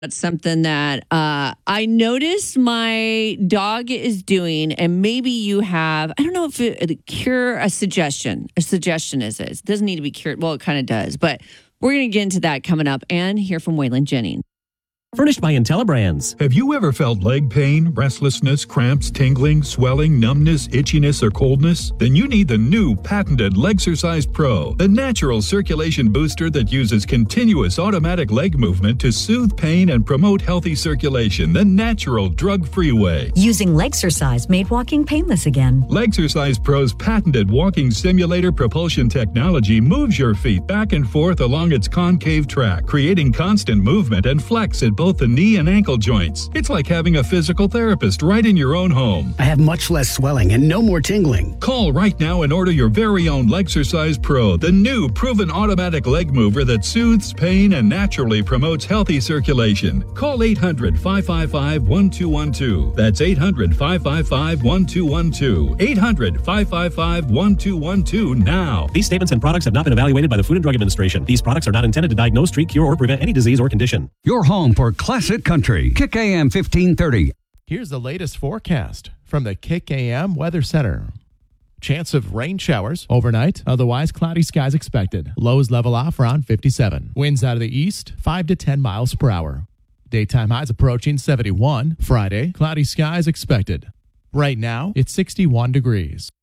That's something that I noticed my dog is doing, and maybe you have. I don't know if a suggestion. A suggestion is it doesn't need to be cured. Well, it kind of does, but we're going to get into that coming up and hear from Waylon Jennings. Furnished by IntelliBrands. Have you ever felt leg pain, restlessness, cramps, tingling, swelling, numbness, itchiness, or coldness? Then you need the new patented Legsercise Pro, the natural circulation booster that uses continuous automatic leg movement to soothe pain and promote healthy circulation the natural drug-free way. Using Legsercise made walking painless again. Legsercise Pro's patented walking simulator propulsion technology moves your feet back and forth along its concave track, creating constant movement and flex at both the knee and ankle joints. It's like having a physical therapist right in your own home. I have much less swelling and no more tingling. Call right now and order your very own Legsercise Pro, the new proven automatic leg mover that soothes pain and naturally promotes healthy circulation. Call 800-555-1212. That's 800-555-1212. 800-555-1212 now. These statements and products have not been evaluated by the Food and Drug Administration. These products are not intended to diagnose, treat, cure, or prevent any disease or condition. Your home for classic country. Kick AM 1530. Here's the latest forecast from the Kick AM Weather Center. Chance of rain showers overnight. Otherwise, cloudy skies expected. Lows level off around 57. Winds out of the east, 5 to 10 miles per hour. Daytime highs approaching 71. Friday, cloudy skies expected. Right now, it's 61 degrees.